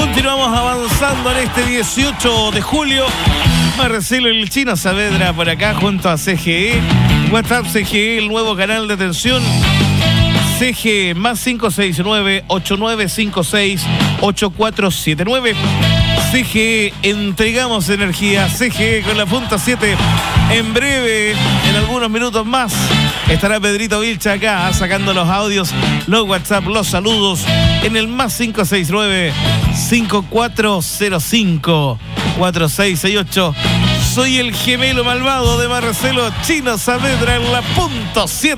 Continuamos avanzando en este 18 de julio. Marcelo y el Chino Saavedra por acá junto a CGE. WhatsApp CGE, el nuevo canal de atención. CGE más 569-8956-8479. CGE, entregamos energía. CGE con la punta 7. En breve, en algunos minutos más, estará Pedrito Vilcha acá sacando los audios, los WhatsApp, los saludos en el más 569-5405-4668. Soy el gemelo malvado de Marcelo, Chino Saavedra en la punto 7.